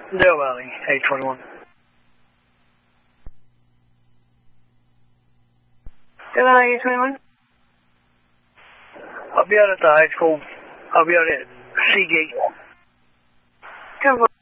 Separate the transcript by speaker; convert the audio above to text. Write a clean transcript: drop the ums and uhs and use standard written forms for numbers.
Speaker 1: Dale Valley, 821.
Speaker 2: Dale Valley, 821.
Speaker 1: I'll be out at the high school. I'll be out at Seagate.
Speaker 2: 10-4.